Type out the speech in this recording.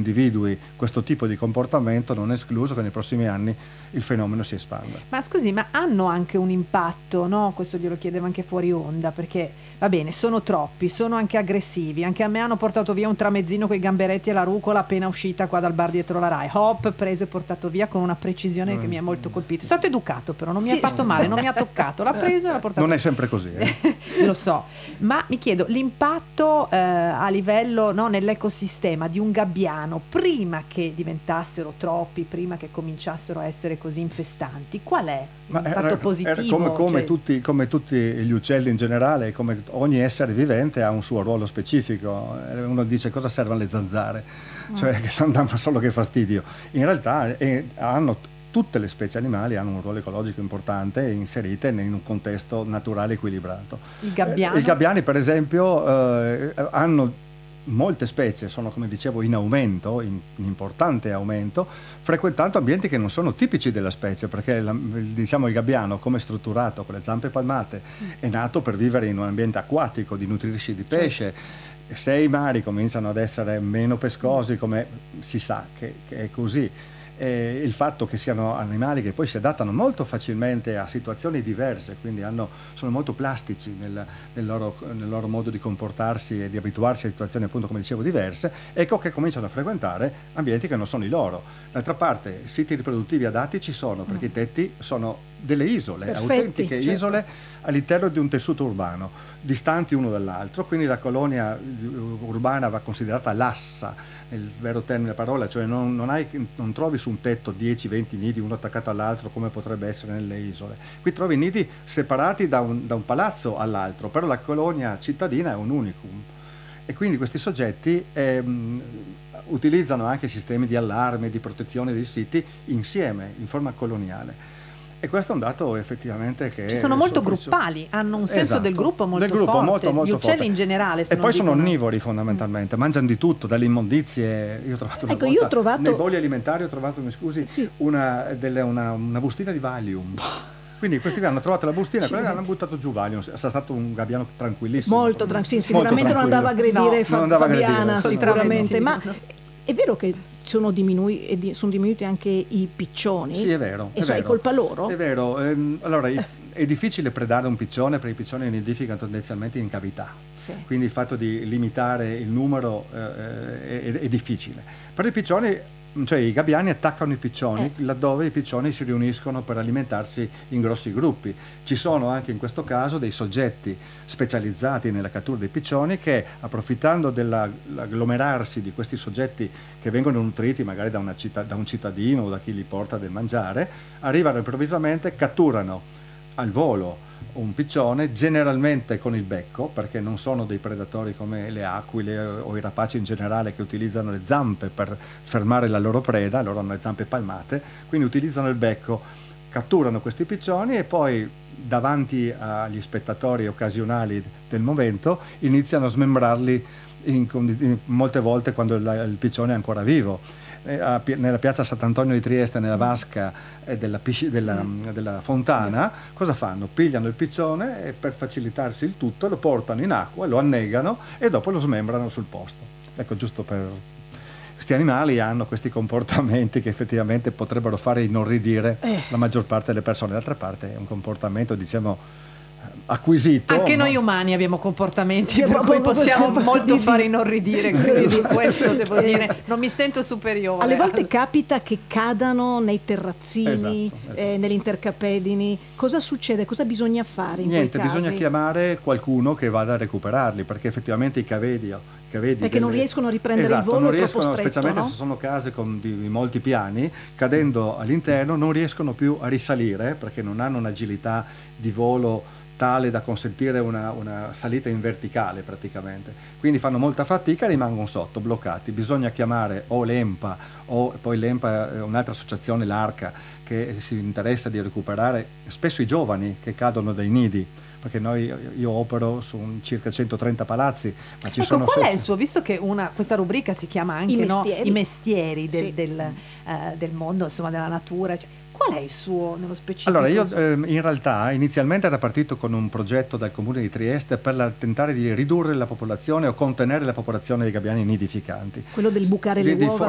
individui questo tipo di comportamento, non è escluso che nei prossimi anni il fenomeno si espanda. Ma scusi, ma hanno anche un impatto, no? Questo glielo chiedevo anche fuori onda, perché va bene, sono troppi, sono anche aggressivi, anche a me hanno portato via un tramezzino con i gamberetti e la rucola appena uscita qua dal bar dietro la Rai, hop, preso e portato via con una precisione che mi ha molto colpito. È stato educato però, non mi ha fatto male, non mi ha toccato, l'ha preso e l'ha portato Non via. è sempre così, Lo so, ma mi chiedo, l'impatto a livello, no, nell'ecosistema di un gabbiano prima che diventassero troppi, prima che cominciassero a essere così infestanti, qual è l'impatto positivo? Come tutti gli uccelli in generale, come ogni essere vivente ha un suo ruolo specifico. Uno dice: cosa servono le zanzare? Cioè, che danno solo che fastidio. In realtà tutte le specie animali hanno un ruolo ecologico importante, inserite in un contesto naturale equilibrato. Il gabbiano? I gabbiani, per esempio, hanno molte specie, sono, come dicevo, in aumento, in importante aumento, frequentando ambienti che non sono tipici della specie, perché diciamo il gabbiano, come è strutturato, con le zampe palmate, è nato per vivere in un ambiente acquatico, di nutrirsi di pesce. Se i mari cominciano ad essere meno pescosi, come si sa che è così, il fatto che siano animali che poi si adattano molto facilmente a situazioni diverse, quindi sono molto plastici nel loro modo di comportarsi e di abituarsi a situazioni, appunto, come dicevo, diverse, ecco che cominciano a frequentare ambienti che non sono i loro. D'altra parte, siti riproduttivi adatti ci sono, perché i tetti sono delle isole, perfetti, autentiche isole all'interno di un tessuto urbano, distanti uno dall'altro, quindi la colonia urbana va considerata lassa, nel vero termine della parola, cioè non trovi su un tetto 10-20 nidi uno attaccato all'altro come potrebbe essere nelle isole. Qui trovi nidi separati da un palazzo all'altro, però la colonia cittadina è un unicum. E quindi questi soggetti utilizzano anche sistemi di allarme, di protezione dei siti insieme, in forma coloniale. E questo è un dato effettivamente che... sono molto gruppali, hanno un senso del gruppo molto forte, gli uccelli forte. in generale. E poi sono onnivori fondamentalmente, mangiano di tutto, dalle immondizie. Io ho trovato nei boli alimentari, una bustina di Valium. Quindi questi hanno trovato la bustina, quelli hanno buttato giù Valium. È stato un gabbiano tranquillissimo. Sicuramente non andava a aggredire Fabiana, sicuramente. Ma è vero che sono diminuiti anche i piccioni? Sì, è vero. È colpa loro? È vero. Allora, è difficile predare un piccione, perché i piccioni nidificano tendenzialmente in cavità. Sì. Quindi il fatto di limitare il numero è difficile. Per i piccioni, cioè i gabbiani attaccano i piccioni laddove i piccioni si riuniscono per alimentarsi in grossi gruppi. Ci sono anche in questo caso dei soggetti specializzati nella cattura dei piccioni che, approfittando dell'agglomerarsi di questi soggetti che vengono nutriti magari da un cittadino o da chi gli porta del mangiare, arrivano improvvisamente, catturano al volo un piccione, generalmente con il becco, perché non sono dei predatori come le aquile o i rapaci in generale, che utilizzano le zampe per fermare la loro preda. Loro hanno le zampe palmate, quindi utilizzano il becco, catturano questi piccioni e poi, davanti agli spettatori occasionali del momento, iniziano a smembrarli molte volte quando il piccione è ancora vivo. Nella piazza Sant'Antonio di Trieste, nella vasca della fontana, cosa fanno? Pigliano il piccione e, per facilitarsi il tutto, lo portano in acqua, lo annegano e dopo lo smembrano sul posto. Ecco, giusto per... Questi animali hanno questi comportamenti che effettivamente potrebbero fare inorridire la maggior parte delle persone. D'altra parte è un comportamento, diciamo, acquisito. Anche noi umani abbiamo comportamenti per cui possiamo molto fare inorridire, quindi su questo devo dire non mi sento superiore. Alle volte capita che cadano nei terrazzini, esatto. Negli intercapedini. Cosa succede? Cosa bisogna fare in quei casi? Niente, bisogna chiamare qualcuno che vada a recuperarli, perché effettivamente i cavedi perché non riescono a riprendere il volo, non è riescono, troppo stretto, specialmente no? se sono case di molti piani, cadendo all'interno non riescono più a risalire, perché non hanno un'agilità di volo tale da consentire una salita in verticale praticamente, quindi fanno molta fatica e rimangono sotto, bloccati. Bisogna chiamare o l'EMPA, o poi l'EMPA è un'altra associazione, l'ARCA, che si interessa di recuperare spesso i giovani che cadono dai nidi, perché io opero su circa 130 palazzi, ma ci sono... Qual è il suo, visto che questa rubrica si chiama anche I mestieri del mondo, insomma, della natura, cioè, qual è il suo nello specifico? Allora, io in realtà inizialmente era partito con un progetto dal Comune di Trieste per tentare di ridurre la popolazione o contenere la popolazione dei gabbiani nidificanti. Quello del bucare le uova